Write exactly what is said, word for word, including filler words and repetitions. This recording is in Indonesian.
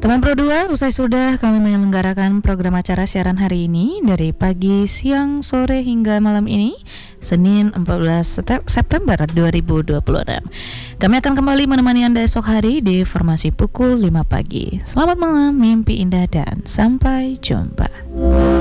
Teman Pro dua, usai sudah kami menyelenggarakan program acara siaran hari ini dari pagi, siang, sore hingga malam ini, Senin empat belas September dua ribu dua puluh enam. Kami akan kembali menemani Anda esok hari di formasi pukul lima pagi. Selamat malam, mimpi indah dan sampai jumpa.